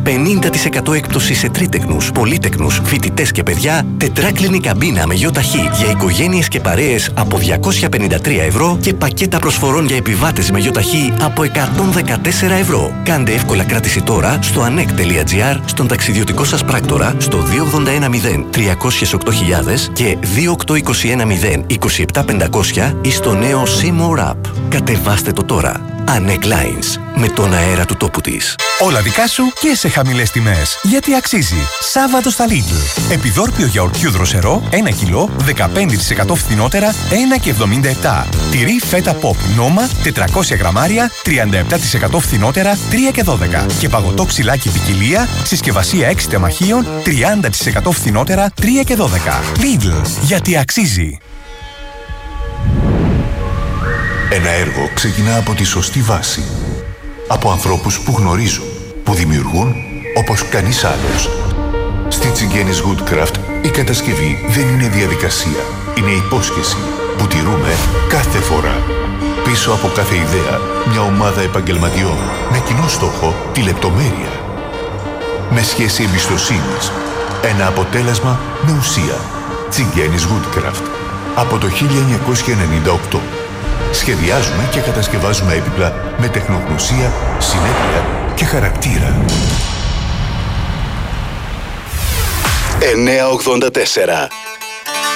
50% έκπτωση σε τρίτεκνους, πολύτεκνους, φοιτητές και παιδιά, τετράκλινη καμπίνα με ΙΟΤΑΧΗ για οικογένειες και παρέες από 253 ευρώ και πακέτα προσφορών για επιβάτες με ΙΟΤΑΧΗ από 114 ευρώ. Κάντε εύκολα κράτηση τώρα στο anek.gr, στον ταξιδιωτικό σας πράκτορα, στο 2810 308.000 και 28210 ή στο νέο Seymour App. Κατεβάστε το τώρα. Anek Lines. Με τον αέρα του τόπου της. Όλα δικά σου και σε χαμηλές τιμές. Γιατί αξίζει. Σάββατο στα Lidl. Επιδόρπιο γιαουρτιού δροσερό 1 κιλό 15% φθηνότερα 1,77. Τυρί φέτα pop νόμα 400 γραμμάρια 37% φθηνότερα 3,12. Και παγωτό ξυλάκι ποικιλία συσκευασία 6 τεμαχίων 30% φθηνότερα 3,12. Lidl. Γιατί αξίζει. Ένα έργο ξεκινά από τη σωστή βάση. Από ανθρώπους που γνωρίζουν, που δημιουργούν όπως κανείς άλλος. Στη Τσιγκένης Woodcraft η κατασκευή δεν είναι διαδικασία. Είναι υπόσχεση που τηρούμε κάθε φορά. Πίσω από κάθε ιδέα, μια ομάδα επαγγελματιών με κοινό στόχο τη λεπτομέρεια. Με σχέση εμπιστοσύνης. Ένα αποτέλεσμα με ουσία. Τσιγκένης Woodcraft. Από το 1998. Σχεδιάζουμε και κατασκευάζουμε έπιπλα με τεχνογνωσία, συνέπεια και χαρακτήρα. 984